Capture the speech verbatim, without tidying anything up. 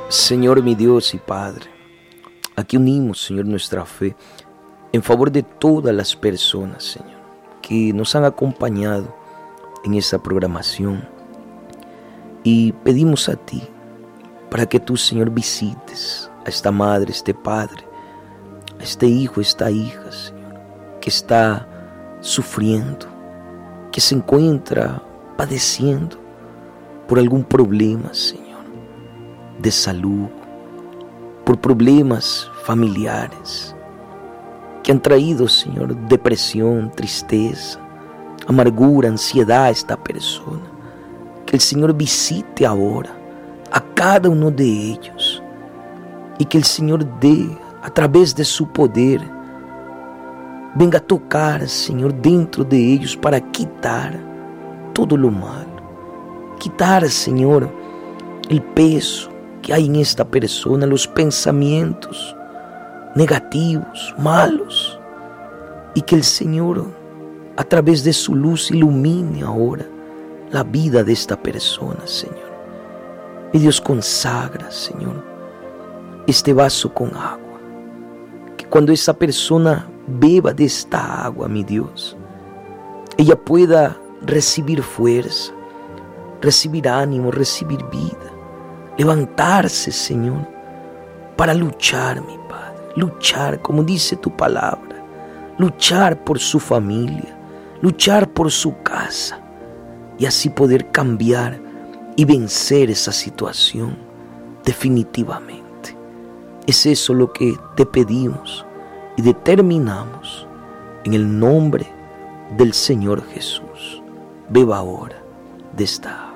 Señor, mi Dios y Padre, aquí unimos, Señor, nuestra fe en favor de todas las personas, Señor, que nos han acompañado en esta programación. Y pedimos a ti para que tú, Señor, visites a esta madre, a este padre, a este hijo, a esta hija, Señor, que está sufriendo, que se encuentra padeciendo por algún problema, Señor, de salud, por problemas familiares que han traído, Señor, depresión, tristeza, amargura, ansiedad a esta persona. Que el Señor visite ahora a cada uno de ellos y que el Señor dé, a través de su poder, venga a tocar, Señor, dentro de ellos para quitar todo lo malo. Quitar, Señor, el peso que hay en esta persona, los pensamientos negativos, malos, y que el Señor, a través de su luz, ilumine ahora la vida de esta persona, Señor. Y Dios, consagra, Señor, este vaso con agua, que cuando esa persona beba de esta agua, mi Dios, ella pueda recibir fuerza, recibir ánimo, recibir vida, levantarse, Señor, para luchar, mi Padre, luchar, como dice tu palabra, luchar por su familia, luchar por su casa, y así poder cambiar y vencer esa situación definitivamente. Es eso lo que te pedimos y determinamos en el nombre del Señor Jesús. Beba ahora de esta agua.